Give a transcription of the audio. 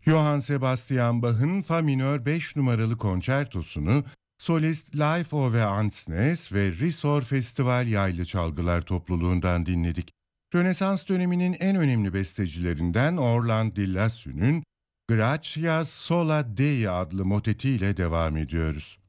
Johann Sebastian Bach'ın Fa minör 5 numaralı konçertosunu solist Leif Ove Andsnes ve Risor Festival Yaylı Çalgılar topluluğundan dinledik. Rönesans döneminin en önemli bestecilerinden Orland di Lassu'nun Gratia Sola Dei adlı motetiyle devam ediyoruz.